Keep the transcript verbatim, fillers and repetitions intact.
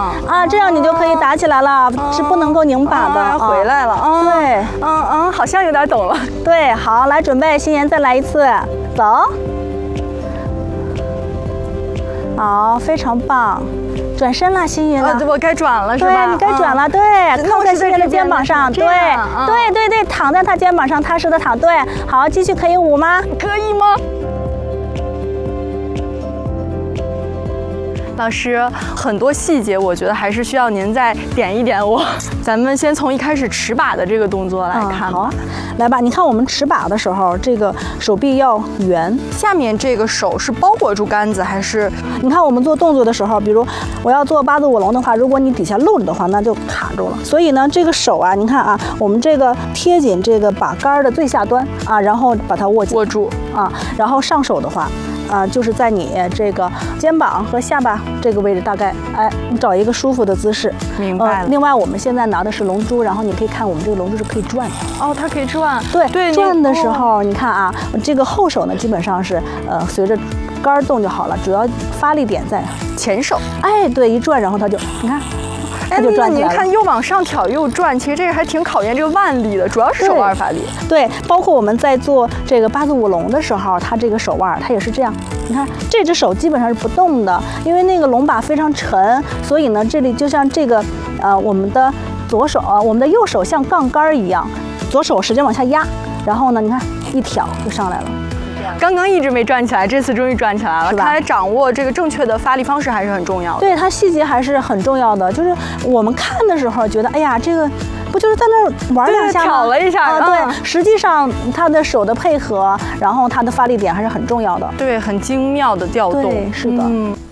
啊，这样你就可以打起来了，是不能够拧把的。 回来了， 对， 嗯嗯，好像有点懂了。 对，好，来准备，心妍再来一次，走。好，非常棒。转身了，心妍了， 我该转了是吧？ 对，你该转了，对，靠在心妍的肩膀上，对，对对对，躺在她肩膀上，踏实的躺，对，好，继续可以舞吗？ 可以吗？老师，很多细节我觉得还是需要您再点一点我。咱们先从一开始持把的这个动作来看。 嗯、好啊，来吧。你看我们持把的时候，这个手臂要圆， 下面这个手是包裹住杆子还是？ 你看我们做动作的时候，比如我要做八字舞龙的话，如果你底下露着的话，那就卡住了。所以呢，这个手啊，你看啊，我们这个贴紧这个把杆的最下端啊，然后把它握紧握住啊，然后上手的话。啊、呃，就是在你这个肩膀和下巴这个位置，大概哎，你找一个舒服的姿势。 明白了。 呃、另外，我们现在拿的是龙珠，然后你可以看我们这个龙珠是可以转的。 哦，它可以转。 对对， 转的时候，哦、你看啊，这个后手呢，基本上是呃随着杆动就好了，主要发力点在前手。 哎，对，一转，然后它就你看。它就转起来了。 您看，又往上挑又转，其实这个还挺考验这个腕力的，主要是手腕发力。 对，包括我们在做这个八字舞龙的时候，它这个手腕它也是这样。你看，这只手基本上是不动的，因为那个龙把非常沉，所以呢，这里就像这个呃，我们的左手，我们的右手像杠杆一样，左手使劲往下压，然后呢，你看一挑就上来了。 刚刚一直没转起来，这次终于转起来了。看来掌握这个正确的发力方式还是很重要的。 对，它细节还是很重要的。就是我们看的时候觉得，哎呀，这个不就是在那儿玩两下吗？ 挑了一下啊，对。实际上，他的手的配合，然后他的发力点还是很重要的。 对，很精妙的调动。 对，是的。 嗯